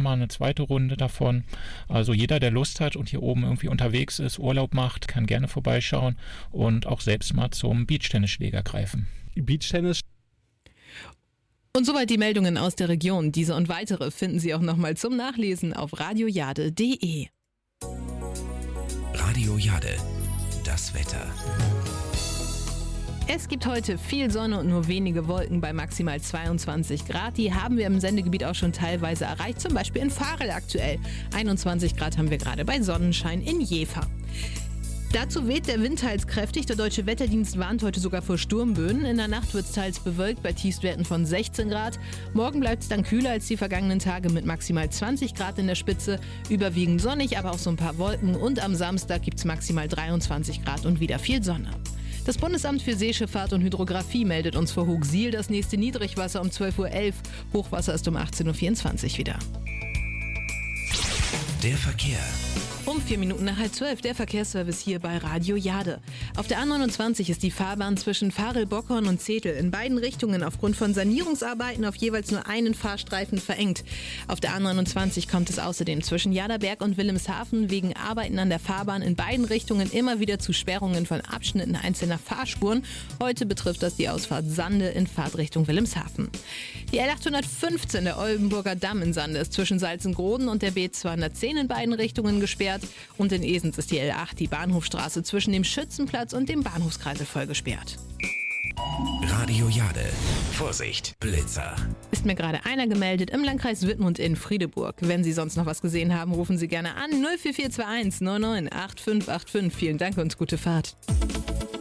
nochmal eine zweite Runde davon. Also jeder, der Lust hat und hier oben irgendwie unterwegs ist, Urlaub macht, kann gerne vorbeischauen und auch selbst mal zum Beachtennisschläger greifen. Beachtennis. Und soweit die Meldungen aus der Region. Diese und weitere finden Sie auch nochmal zum Nachlesen auf radiojade.de. Radio Jade, das Wetter. Es gibt heute viel Sonne und nur wenige Wolken bei maximal 22 Grad. Die haben wir im Sendegebiet auch schon teilweise erreicht, zum Beispiel in Varel aktuell. 21 Grad haben wir gerade bei Sonnenschein in Jever. Dazu weht der Wind teils kräftig. Der Deutsche Wetterdienst warnt heute sogar vor Sturmböen. In der Nacht wird es teils bewölkt bei Tiefstwerten von 16 Grad. Morgen bleibt es dann kühler als die vergangenen Tage mit maximal 20 Grad in der Spitze. Überwiegend sonnig, aber auch so ein paar Wolken. Und am Samstag gibt es maximal 23 Grad und wieder viel Sonne. Das Bundesamt für Seeschifffahrt und Hydrographie meldet uns vor Hochsiel das nächste Niedrigwasser um 12.11 Uhr. Hochwasser ist um 18.24 Uhr wieder. Der Verkehr. Um 4 Minuten nach 11:30 der Verkehrsservice hier bei Radio Jade. Auf der A29 ist die Fahrbahn zwischen Varel-Bockhorn und Zetel in beiden Richtungen aufgrund von Sanierungsarbeiten auf jeweils nur einen Fahrstreifen verengt. Auf der A29 kommt es außerdem zwischen Jaderberg und Wilhelmshaven wegen Arbeiten an der Fahrbahn in beiden Richtungen immer wieder zu Sperrungen von Abschnitten einzelner Fahrspuren. Heute betrifft das die Ausfahrt Sande in Fahrtrichtung Wilhelmshaven. Die L815, der Oldenburger Damm in Sande, ist zwischen Salzengroden und der B210 in beiden Richtungen gesperrt. Und in Esens ist die L8, die Bahnhofstraße zwischen dem Schützenplatz und dem Bahnhofskreisel voll gesperrt. Radio Jade. Vorsicht, Blitzer. Ist mir gerade einer gemeldet im Landkreis Wittmund in Friedeburg. Wenn Sie sonst noch was gesehen haben, rufen Sie gerne an 04421 99 8585. Vielen Dank und gute Fahrt.